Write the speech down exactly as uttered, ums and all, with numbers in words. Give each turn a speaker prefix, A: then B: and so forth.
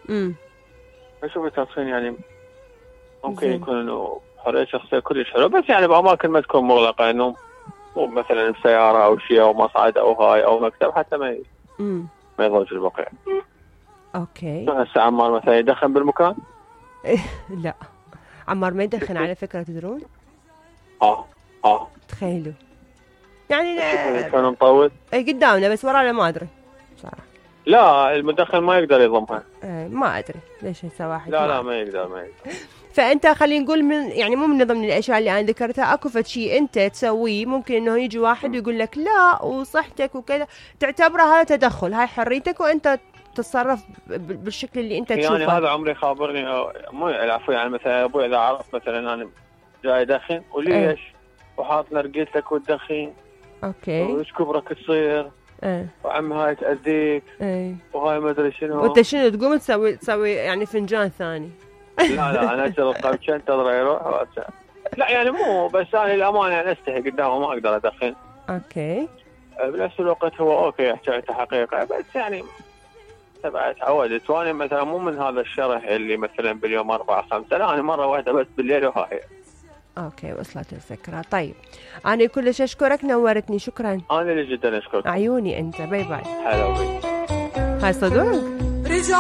A: امم
B: اشوف التدخين يعني ممكن يكون انه حريه شخصيه كلش حلوه، بس يعني باماكن ما تكون مغلقه، انه مو مثلا بسياره او شيء او مصعد او هاي او مكتب حتى ما
A: امم
B: ما يضوج البقيع.
A: اوكي.
B: هسه عمار مثلا يدخن بالمكان؟
A: لا، عمار ما يدخن على فكرة، تدرون؟
B: اه اه
A: تخيلوا يعني
B: تشوفون
A: لا...
B: كان مطول.
A: اي قدامنا بس ورانا ما ادري صراحة.
B: لا المدخن ما يقدر يضمها.
A: اي ما ادري ليش هسه واحد
B: لا
A: ما
B: لا
A: أدري.
B: ما يقدر ما يقدر.
A: فانت خلينا نقول من يعني مو من ضمن الاشياء اللي انا ذكرتها، اكو فد شيء انت تسويه ممكن انه يجي واحد ويقول لك لا وصحتك وكذا، تعتبره هذا تدخل، هاي حريتك وانت تتصرف ب- بالشكل اللي انت
B: يعني
A: تشوفه.
B: هذا عمري خابرني أو مو العفو، يعني مثلا ابوي اذا عرف مثلا انا جاي ادخن
A: ايه
B: وليش وحاط نرجيتك وتدخين
A: اوكي.
B: وش كبرك تصير
A: ايه
B: وعم هاي تأذيك
A: ايه
B: وهاي ما ادري
A: وانت
B: شنو.
A: شنو تقوم تسوي تسوي يعني فنجان ثاني؟
B: لا لا انا اجل القمشة انتظره يروح وأرجع. لا يعني مو بس انا الامانه يعني استحي قدامه ما اقدر ادخن.
A: اوكي.
B: بنفس الوقت هو اوكي حكيته حقيقه، بس يعني تبع تعودت، وانا مثلا مو من هذا الشرح اللي مثلا باليوم اربعة خمسة، لا انا مره واحده بس بالليل وهاي.
A: اوكي وصلت الفكرة. طيب انا كلش اشكرك، نورتني، شكرا.
B: انا اللي جدا اشكركم.
A: عيوني انت، باي باي.
B: هلا وبيك.
A: هاي صدق.